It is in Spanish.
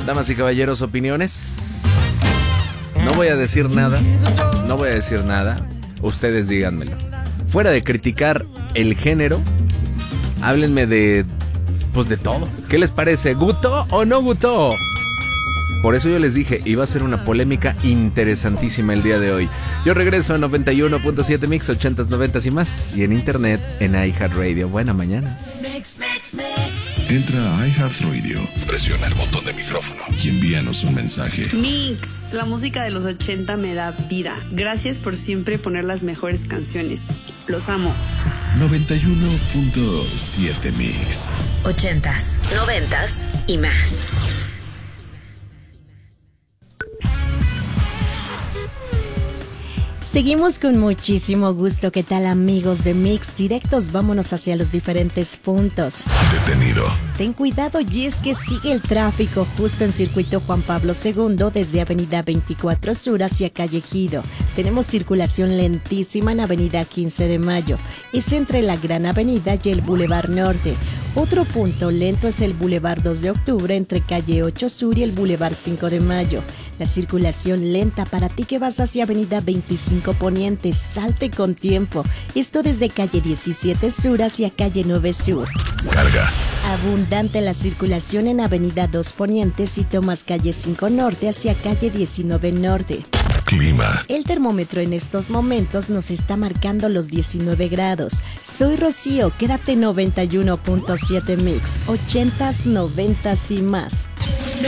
Damas y caballeros, opiniones. No voy a decir nada. No voy a decir nada. Ustedes díganmelo. Fuera de criticar el género, háblenme de... pues de todo. ¿Qué les parece? ¿Gustó o no gustó? Por eso yo les dije, iba a ser una polémica interesantísima el día de hoy. Yo regreso a 91.7 Mix, 80s, 90s y más. Y en internet, en iHeartRadio. Buena mañana. Entra a iHeartRadio, presiona el botón de micrófono y envíanos un mensaje. Mix, la música de los 80 me da vida. Gracias por siempre poner las mejores canciones. Los amo. 91.7 Mix. 80s, 90s y más. Seguimos con muchísimo gusto. ¿Qué tal, amigos de Mix Directos? Vámonos hacia los diferentes puntos. Detenido. Ten cuidado, y es que sigue el tráfico justo en circuito Juan Pablo II desde avenida 24 Sur hacia calle Ejido. Tenemos circulación lentísima en avenida 15 de Mayo. Es entre la Gran Avenida y el Boulevard Norte. Otro punto lento es el Boulevard 2 de Octubre entre calle 8 Sur y el Boulevard 5 de Mayo. La circulación lenta para ti que vas hacia avenida 25 Poniente. Salte con tiempo. Esto desde calle 17 Sur hacia calle 9 Sur. Carga. Abundante la circulación en avenida 2 Poniente si tomas calle 5 Norte hacia calle 19 Norte. Clima. El termómetro en estos momentos nos está marcando los 19 grados. Soy Rocío, quédate 91.7 Mix, 80s, 90s y más.